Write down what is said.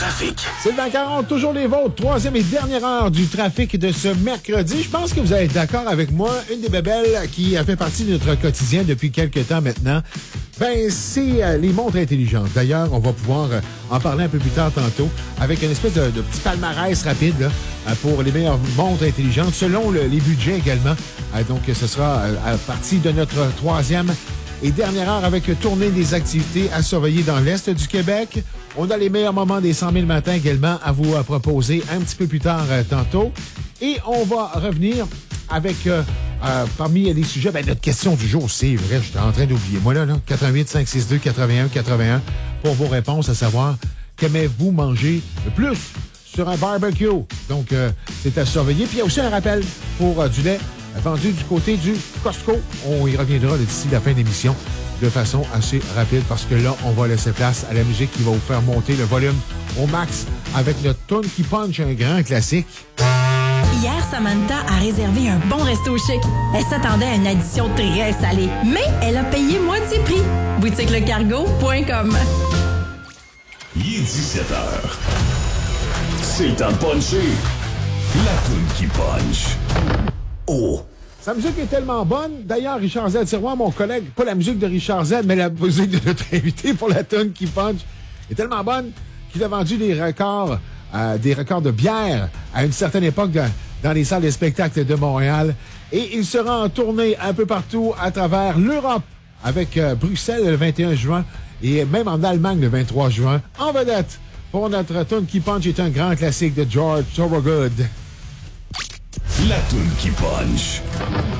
trafic. Sylvain Caron, toujours les vôtres. Troisième et dernière heure du trafic de ce mercredi. Je pense que vous allez être d'accord avec moi. Une des bébelles qui a fait partie de notre quotidien depuis quelques temps maintenant, ben c'est les montres intelligentes. D'ailleurs, on va pouvoir en parler un peu plus tard tantôt avec une espèce de petit palmarès rapide là, pour les meilleures montres intelligentes selon les budgets également. Donc, ce sera à partir de notre troisième et dernière heure avec tournée des activités à surveiller dans l'Est du Québec. On a les meilleurs moments des 100 000 matins également à vous proposer un petit peu plus tard tantôt. Et on va revenir avec, parmi les sujets, notre question du jour, c'est vrai, j'étais en train d'oublier. Moi, là, 88-562-81-81 pour vos réponses, à savoir, qu'aimez-vous manger le plus sur un barbecue? Donc, c'est à surveiller. Puis, il y a aussi un rappel pour du lait vendu du côté du Costco. On y reviendra d'ici la fin de l'émission de façon assez rapide parce que là, on va laisser place à la musique qui va vous faire monter le volume au max avec notre tune qui punch, un grand classique. Hier, Samantha a réservé un bon resto chic. Elle s'attendait à une addition très salée, mais elle a payé moitié prix. boutiquelecargo.com. Il est 17h. C'est le temps de puncher. La toune qui punch. Oh! Sa musique est tellement bonne. D'ailleurs, Richard Z. Sirois, mon collègue, pas la musique de Richard Z, mais la musique de notre invité pour la tune qui punch, est tellement bonne qu'il a vendu des records de bière à une certaine époque dans les salles de spectacle de Montréal. Et il sera en tournée un peu partout à travers l'Europe avec Bruxelles le 21 juin et même en Allemagne le 23 juin. En vedette pour notre tune qui punch est un grand classique de George Thorogood. La toune qui punch.